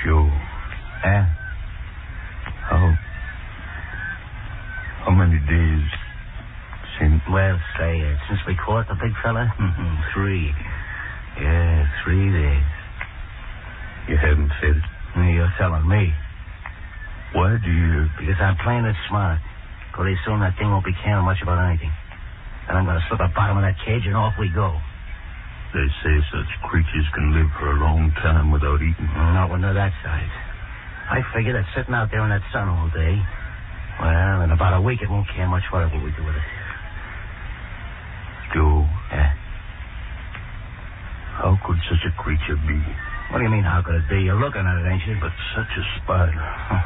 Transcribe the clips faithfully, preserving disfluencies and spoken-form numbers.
Joe. Eh? How... How many days since... Well, say it. Since we caught the big fella? Three. Yeah, three days. You haven't said it. You're telling me. Why do you... Because I'm playing it smart. Pretty soon that thing won't be caring much about anything. And I'm going to slip the bottom of that cage and off we go. They say such creatures can live for a long time without eating. Not when they're that size. I figure that sitting out there in that sun all day, well, in about a week it won't care much whatever we do with it. Joe. Yeah? How could such a creature be? What do you mean, how could it be? You're looking at it, ain't you? But such a spider.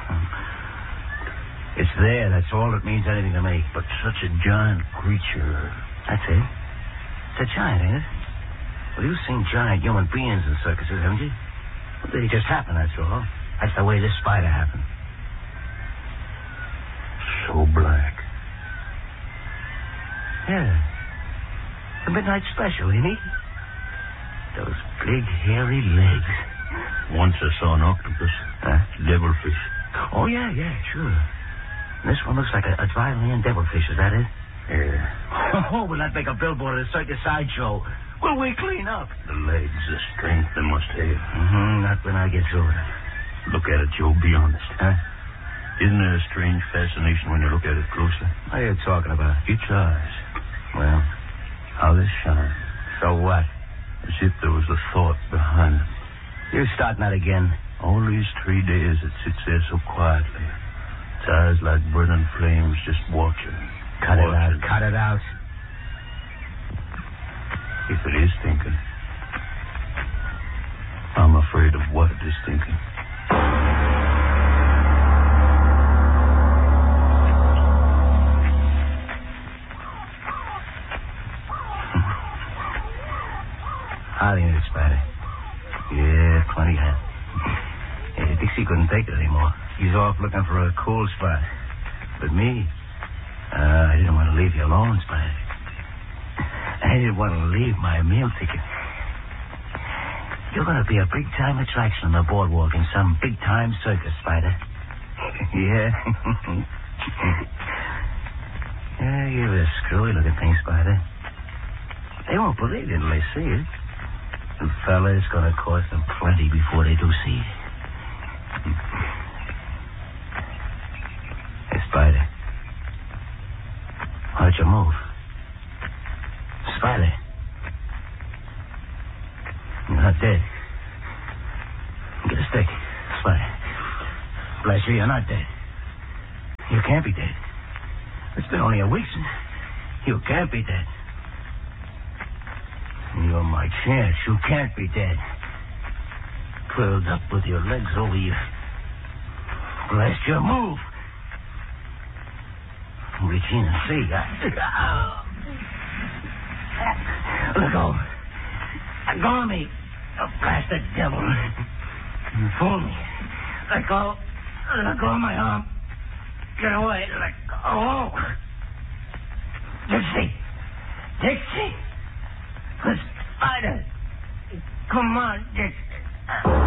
It's there. That's all that means anything to me. But such a giant creature. That's it. It's a giant, ain't it? Well, you've seen giant human beings in circuses, haven't you? Well, they just happen, that's all. That's the way this spider happened. So black. Yeah. The midnight special, ain't he? Those big, hairy legs. Once I saw an octopus. Huh? Devilfish. Oh, yeah, yeah, sure. This one looks like a, a dry land devilfish, is that it? Yeah. Oh, will that make a billboard at a circus sideshow? Will we clean up? The legs, the strength they must have. Mm-hmm, not when I get through it. Look at it, Joe. Be honest. Huh? Isn't there a strange fascination when you look at it closely? What are you talking about? Its eyes. Well, How they shine. so what? As if there was a thought behind them. You starting that again? All these three days it sits there so quietly. Its eyes like burning flames just watching. Cut watching. it out. Cut it out. If it is thinking, I'm afraid of what it is thinking. Howdy, Mister Spider. Yeah, plenty of. Yeah, Dixie couldn't take it anymore. He's off looking for a cool spot. But me, uh, I didn't want to leave you alone, Spider. I didn't want to leave my meal ticket. You're going to be a big-time attraction on the boardwalk in some big-time circus, Spider. Yeah? Yeah, you're a screwy-looking thing, Spider. They won't believe it until they see it. The fella's going to cost them plenty before they do see it. Hey, Spider. Why'd you move? Spider. You're not dead. Get a stick. Spider. Bless you, you're not dead. You can't be dead. It's been only a week since. You can't be dead. You're my chance. You can't be dead. Curled up with your legs over you. Blast your move. Reach in and see. Let go. Let go of me. You blasted devil. Fool me. Let go. Let go of my arm. Get away. Let go. Dixie. Dixie. The spider. Come on, Dixie.